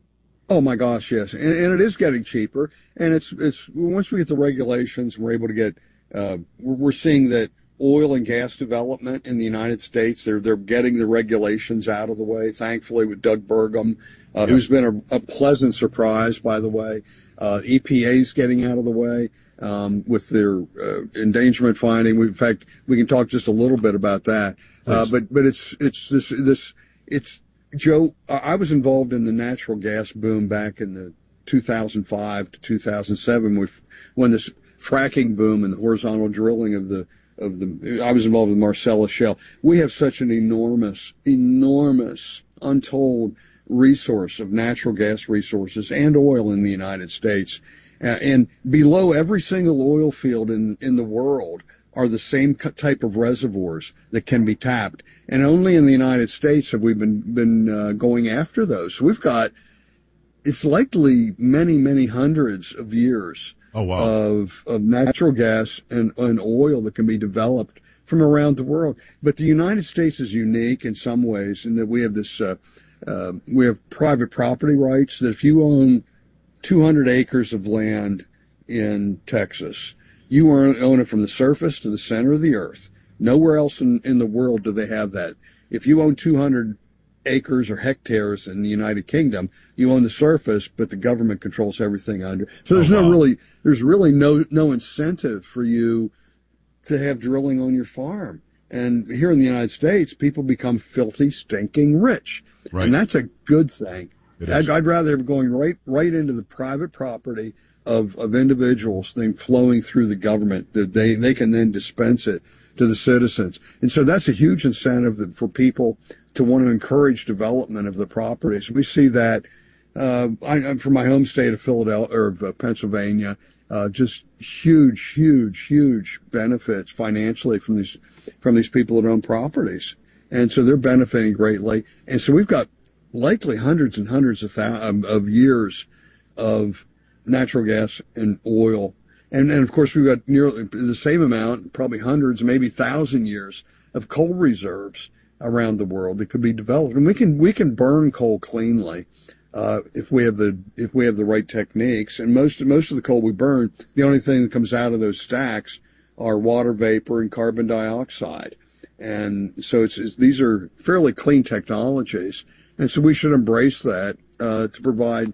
Oh my gosh, yes, and, and it is getting cheaper. And it's it's once we get the regulations, we're able to get. Uh, we're, we're seeing that oil and gas development in the United States, they're they're getting the regulations out of the way. Thankfully, with Doug Burgum, uh, yep. who's been a, a pleasant surprise, by the way. Uh, E P A's getting out of the way um, with their uh, endangerment finding. We, in fact, we can talk just a little bit about that. Uh, but but it's it's this this it's. Joe, I was involved in the natural gas boom back in the two thousand five to two thousand seven with, when this fracking boom and the horizontal drilling of the, of the, I was involved with Marcellus Shale. We have such an enormous, enormous, untold resource of natural gas resources and oil in the United States. Uh, and below every single oil field in, in the world are the same type of reservoirs that can be tapped. And only in the United States have we been, been uh, going after those. So we've got, it's likely many, many hundreds of years oh, wow. of, of natural gas and, and oil that can be developed from around the world. But the United States is unique in some ways in that we have this, uh, uh, we have private property rights that if you own two hundred acres of land in Texas, you own it from the surface to the center of the earth. Nowhere else in, in the world do they have that. If you own two hundred acres or hectares in the United Kingdom, you own the surface, but the government controls everything under. So there's oh, wow. no really, there's really no, no incentive for you to have drilling on your farm. And here in the United States, people become filthy, stinking rich. Right. And that's a good thing. I'd, I'd rather have going right, right into the private property of, of individuals than flowing through the government that they, they can then dispense it to the citizens. And so that's a huge incentive that, for people to want to encourage development of the properties. We see that, uh, I, I'm from my home state of Philadelphia, or of uh, Pennsylvania, uh, just huge, huge, huge benefits financially from these, from these people that own properties. And so they're benefiting greatly. And so we've got likely hundreds and hundreds of, thou- of years of natural gas and oil. And, and of course, we've got nearly the same amount, probably hundreds, maybe thousand years of coal reserves around the world that could be developed. And we can, we can burn coal cleanly, uh, if we have the, if we have the right techniques. And most, most of the coal we burn, the only thing that comes out of those stacks are water vapor and carbon dioxide. And so it's, it's these are fairly clean technologies. And so we should embrace that, uh, to provide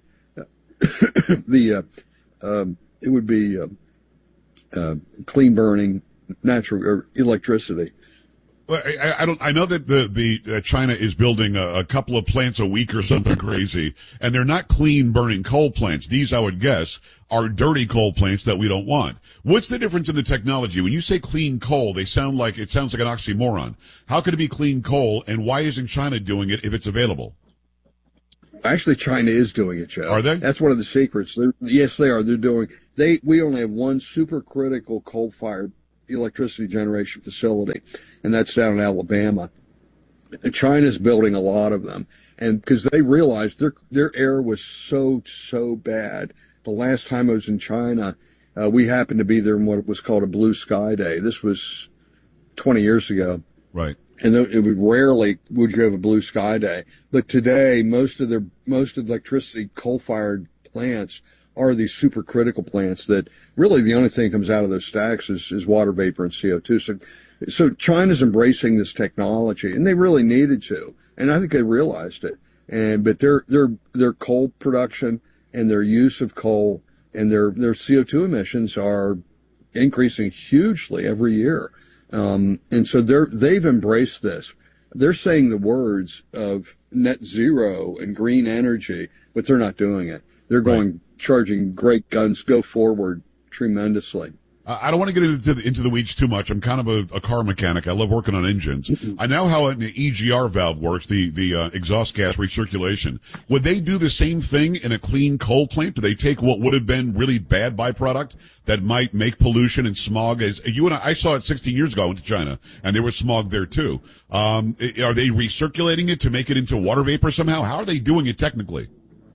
the, uh, um, it would be, uh, uh, clean burning natural or electricity. Well, I, I don't. I know that the the uh, China is building a, a couple of plants a week or something crazy, and they're not clean burning coal plants. These, I would guess, are dirty coal plants that we don't want. What's the difference in the technology? When you say clean coal, they sound like it sounds like an oxymoron. How could it be clean coal, and why isn't China doing it if it's available? Actually, China is doing it, Joe. Are they? That's one of the secrets. They're, yes, they are. They're doing. They. We only have one supercritical coal-fired electricity generation facility, and that's down in Alabama. And China's building a lot of them, and because they realized their their air was so so bad. The last time I was in China, uh, we happened to be there in what was called a blue sky day. This was twenty years ago, right? And it would rarely would you have a blue sky day, but today most of their most of the electricity coal-fired plants are these supercritical plants that really the only thing that comes out of those stacks is, is water vapor and C O two. So, so China's embracing this technology, and they really needed to, and I think they realized it. And but their their their coal production and their use of coal and their their C O two emissions are increasing hugely every year. Um, and so they're they've embraced this. They're saying the words of net zero and green energy, but they're not doing it. They're going. Right. Charging great guns, go forward tremendously. I don't want to get into the, into the weeds too much. I'm kind of a, a car mechanic. I love working on engines. Mm-hmm. I know how an E G R valve works, the, the uh, exhaust gas recirculation. Would they do the same thing in a clean coal plant? Do they take what would have been really bad byproduct that might make pollution and smog? As you and I, I saw it sixteen years ago. I went to China, and there was smog there too. Um, are they recirculating it to make it into water vapor somehow? How are they doing it technically?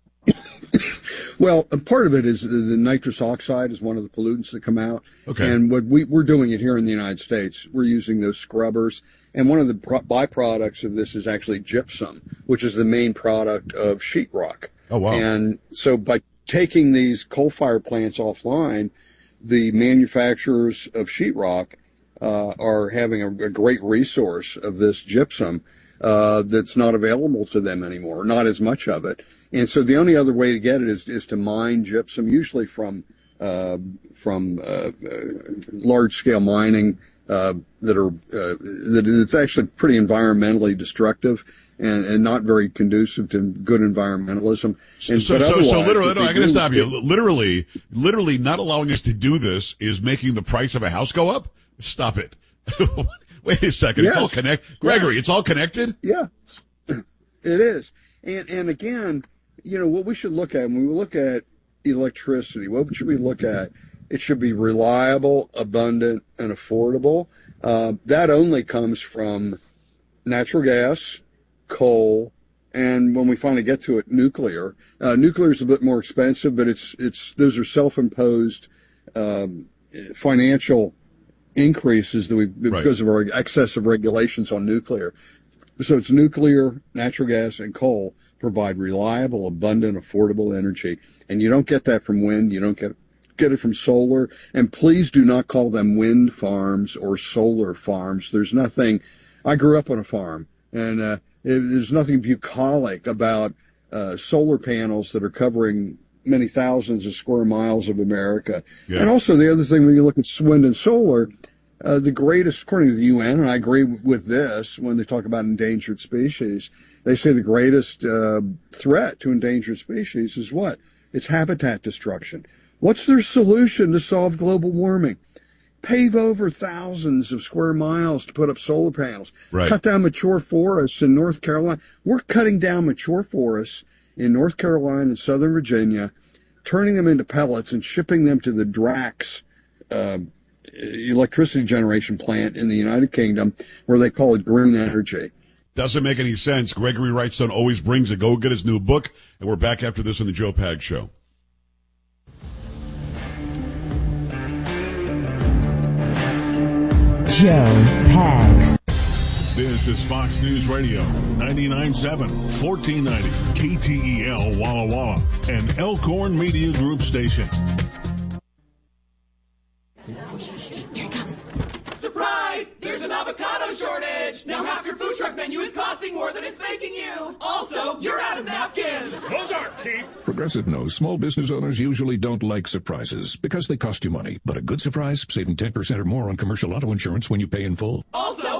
Well, part of it is the nitrous oxide is one of the pollutants that come out. Okay. And what we, we're doing it here in the United States. We're using those scrubbers. And one of the pro- byproducts of this is actually gypsum, which is the main product of sheetrock. Oh, wow. And so by taking these coal-fired plants offline, the manufacturers of sheetrock uh, are having a, a great resource of this gypsum uh, that's not available to them anymore, not as much of it. And so the only other way to get it is, is to mine gypsum, usually from, uh, from, uh, uh large scale mining, uh, that are, uh, that it's actually pretty environmentally destructive and, and not very conducive to good environmentalism. And, so, so, so literally, no, I'm going to stop you. Literally, literally not allowing us to do this is making the price of a house go up? Stop it. Wait a second. Yes. It's all connected. Gregory, yes. It's all connected? Yeah, it is. And, and again, you know, what we should look at when we look at electricity, what should we look at? It should be reliable, abundant, and affordable. Uh, that only comes from natural gas, coal, and when we finally get to it, nuclear. Uh, nuclear is a bit more expensive, but it's, it's, those are self-imposed, um, financial increases that we, right. because of our excessive regulations on nuclear. So it's nuclear, natural gas, and coal provide reliable, abundant, affordable energy. And you don't get that from wind. You don't get get it from solar. And please do not call them wind farms or solar farms. There's nothing. I grew up on a farm, and uh, it, there's nothing bucolic about uh, solar panels that are covering many thousands of square miles of America. Yeah. And also the other thing, when you look at wind and solar, Uh, the greatest, according to the U N, and I agree with this when they talk about endangered species, they say the greatest uh, threat to endangered species is what? It's habitat destruction. What's their solution to solve global warming? Pave over thousands of square miles to put up solar panels. Right. Cut down mature forests in North Carolina. We're cutting down mature forests in North Carolina and Southern Virginia, turning them into pellets and shipping them to the Drax uh electricity generation plant in the United Kingdom, where they call it green energy. Doesn't make any sense. Gregory Wrightstone always brings it. Go get his new book, and we're back after this on the Joe Pags Show. Joe Pags. This is Fox News Radio, ninety-nine point seven, fourteen ninety, K T E L Walla Walla, an Elkhorn Media Group station. Here it comes. Surprise! There's an avocado shortage! Now half your food truck menu is costing more than it's making you! Also, you're out of napkins! Those aren't cheap! Progressive knows small business owners usually don't like surprises because they cost you money. But a good surprise, saving ten percent or more on commercial auto insurance when you pay in full. Also,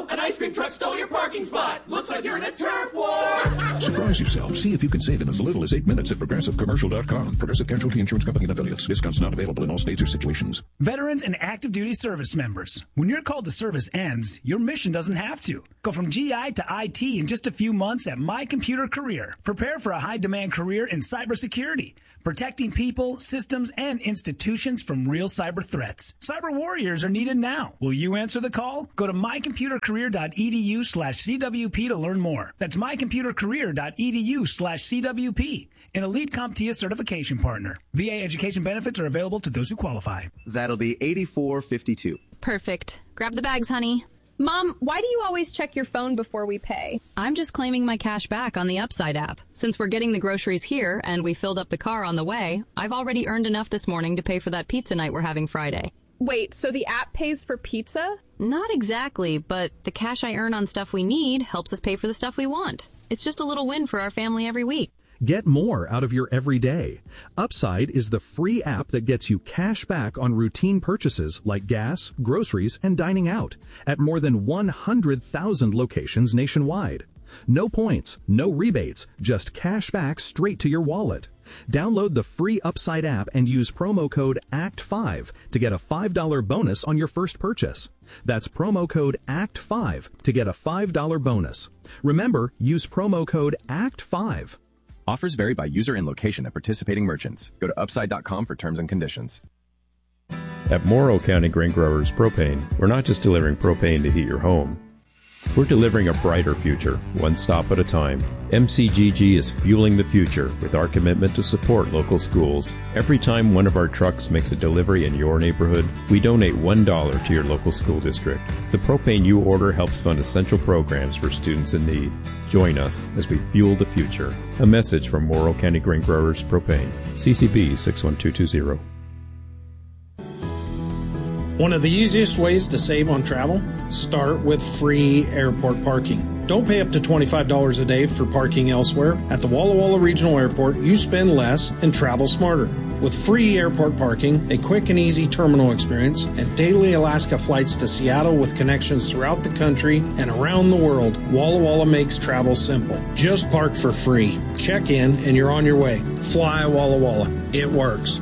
An ice cream truck stole your parking spot. Looks like you're in a turf war. Surprise yourself. See if you can save in as little as eight minutes at Progressive Commercial dot com. Progressive Casualty Insurance Company and affiliates. Discounts not available in all states or situations. Veterans and active duty service members. When your call to service ends, your mission doesn't have to. Go from G I to I T in just a few months at My Computer Career. Prepare for a high-demand career in cybersecurity, protecting people, systems, and institutions from real cyber threats. Cyber warriors are needed now. Will you answer the call? Go to my computer career dot e d u slash C W P to learn more. That's my computer career dot e d u slash C W P. An elite CompTIA certification partner. V A education benefits are available to those who qualify. That'll be eighty-four fifty-two. Perfect. Grab the bags, honey. Mom, why do you always check your phone before we pay? I'm just claiming my cash back on the Upside app. Since we're getting the groceries here and we filled up the car on the way, I've already earned enough this morning to pay for that pizza night we're having Friday. Wait, so the app pays for pizza? Not exactly, but the cash I earn on stuff we need helps us pay for the stuff we want. It's just a little win for our family every week. Get more out of your everyday. Upside is the free app that gets you cash back on routine purchases like gas, groceries, and dining out at more than one hundred thousand locations nationwide. No points, no rebates, just cash back straight to your wallet. Download the free Upside app and use promo code A C T five to get a five dollars bonus on your first purchase. That's promo code A C T five to get a five dollars bonus. Remember, use promo code A C T five. Offers vary by user and location at participating merchants. Go to upside dot com for terms and conditions. At Morrow County Grain Growers Propane, we're not just delivering propane to heat your home. We're delivering a brighter future, one stop at a time. M C G G is fueling the future with our commitment to support local schools. Every time one of our trucks makes a delivery in your neighborhood, we donate one dollar to your local school district. The propane you order helps fund essential programs for students in need. Join us as we fuel the future. A message from Morrow County Grain Growers Propane. C C B six one two two zero. One of the easiest ways to save on travel? Start with free airport parking. Don't pay up to twenty-five dollars a day for parking elsewhere. At the Walla Walla Regional Airport, you spend less and travel smarter. With free airport parking, a quick and easy terminal experience, and daily Alaska flights to Seattle with connections throughout the country and around the world, Walla Walla makes travel simple. Just park for free. Check in and you're on your way. Fly Walla Walla. It works.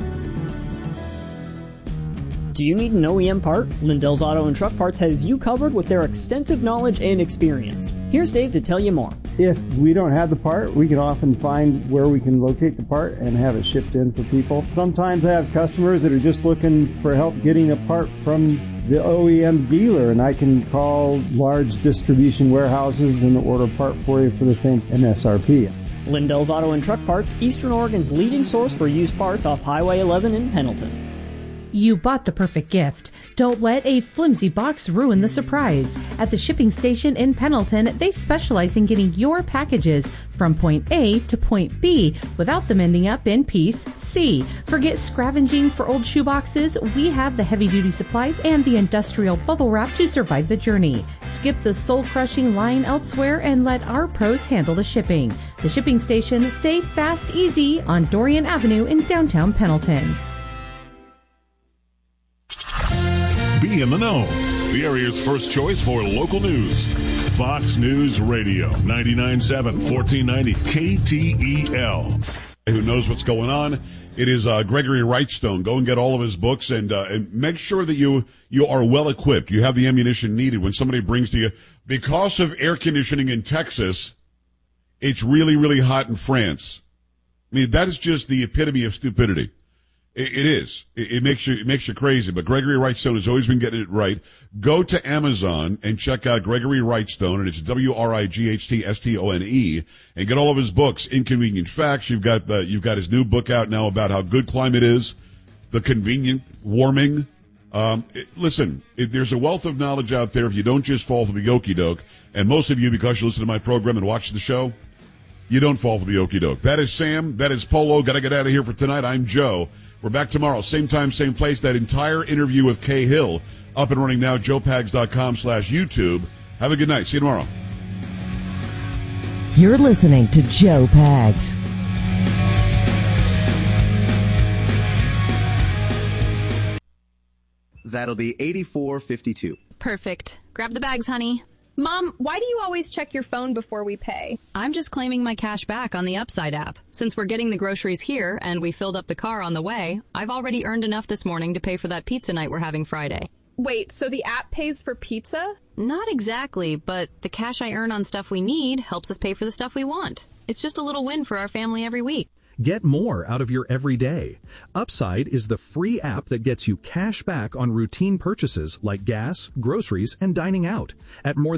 Do you need an O E M part? Lindell's Auto and Truck Parts has you covered with their extensive knowledge and experience. Here's Dave to tell you more. If we don't have the part, we can often find where we can locate the part and have it shipped in for people. Sometimes I have customers that are just looking for help getting a part from the O E M dealer, and I can call large distribution warehouses and order a part for you for the same M S R P. Lindell's Auto and Truck Parts, Eastern Oregon's leading source for used parts off Highway eleven in Pendleton. You bought the perfect gift. Don't let a flimsy box ruin the surprise. At the shipping station in Pendleton, they specialize in getting your packages from point A to point B without them ending up in piece C. Forget scavenging for old shoeboxes. We have the heavy-duty supplies and the industrial bubble wrap to survive the journey. Skip the soul-crushing line elsewhere and let our pros handle the shipping. The shipping station, safe, fast, easy on Dorian Avenue in downtown Pendleton. Be in the know. The area's first choice for local news. Fox News Radio, ninety-nine point seven, fourteen ninety K T E L. Who knows what's going on? It is uh, Gregory Wrightstone. Go and get all of his books and, uh, and make sure that you, you are well equipped. You have the ammunition needed when somebody brings to you. Because of air conditioning in Texas, it's really, really hot in France. I mean, that is just the epitome of stupidity. It, it is. It, it makes you, it makes you crazy. But Gregory Wrightstone has always been getting it right. Go to Amazon and check out Gregory Wrightstone, and it's W R I G H T S T O N E, and get all of his books. Inconvenient Facts. You've got the, you've got his new book out now about how good climate is, the convenient warming. Um, it, listen, it, there's a wealth of knowledge out there if you don't just fall for the okie doke. And most of you, because you listen to my program and watch the show, you don't fall for the okie doke. That is Sam. That is Polo. Got to get out of here for tonight. I'm Joe. We're back tomorrow, same time, same place. That entire interview with Kay Hill up and running now, joe pags dot com slash YouTube. Have a good night. See you tomorrow. You're listening to Joe Pags. That'll be eighty-four fifty-two. Perfect. Grab the bags, honey. Mom, why do you always check your phone before we pay? I'm just claiming my cash back on the Upside app. Since we're getting the groceries here and we filled up the car on the way, I've already earned enough this morning to pay for that pizza night we're having Friday. Wait, so the app pays for pizza? Not exactly, but the cash I earn on stuff we need helps us pay for the stuff we want. It's just a little win for our family every week. Get more out of your everyday. Upside is the free app that gets you cash back on routine purchases like gas, groceries, and dining out at more